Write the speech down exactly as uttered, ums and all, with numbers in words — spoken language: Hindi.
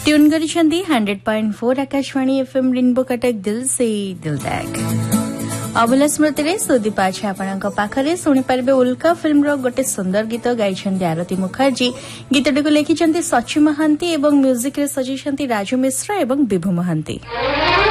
Tune करिसेंती hundred point four Akashvani FM rainbow Cuttack दिल से दिल तक अबुला स्मृति रे सुदीप अछि आपनक पाखरे सुनि परबे उल्का फिल्म रो गोटे सुंदर गीत गाइछन्ती आरती मुखर्जी गीतटी को लेखिछन्ती सची महांती एवं म्यूजिक रे सजीछन्ती राजू मिश्रा एवं विभु महांती।